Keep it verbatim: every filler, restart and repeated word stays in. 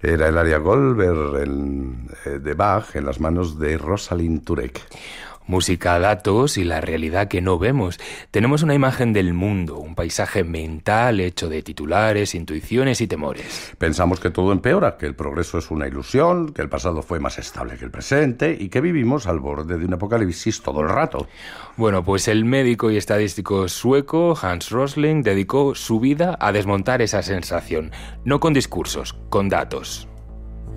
Era el aria Goldberg en, eh, de Bach en las manos de Rosalind Turek. Música, datos y la realidad que no vemos. Tenemos una imagen del mundo, un paisaje mental hecho de titulares, intuiciones y temores. Pensamos que todo empeora, que el progreso es una ilusión, que el pasado fue más estable que el presente y que vivimos al borde de un apocalipsis todo el rato. Bueno, pues el médico y estadístico sueco Hans Rosling dedicó su vida a desmontar esa sensación, no con discursos, con datos.